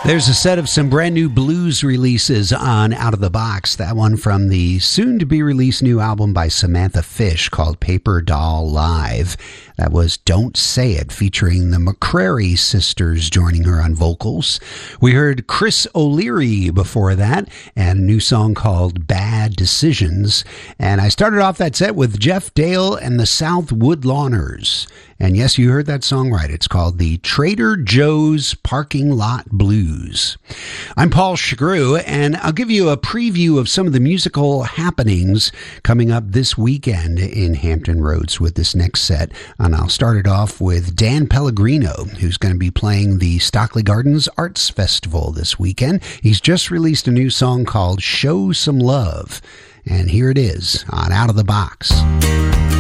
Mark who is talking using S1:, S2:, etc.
S1: There's a set of some brand new blues releases on Out of the Box. That one from the soon-to-be-released new album by Samantha Fish called Paper Doll Live. That was Don't Say It, featuring the McCrary sisters joining her on vocals. We heard Chris O'Leary before that, and a new song called Bad Decisions. And I started off that set with Jeff Dale and the South Woodlawners. And yes, you heard that song right. It's called the Trader Joe's Parking Lot Blues. I'm Paul Shagrew, and I'll give you a preview of some of the musical happenings coming up this weekend in Hampton Roads with this next set. And I'll start it off with Dan Pellegrino, who's going to be playing the Stockley Gardens Arts Festival this weekend. He's just released a new song called Show Some Love. And here it is on Out of the Box.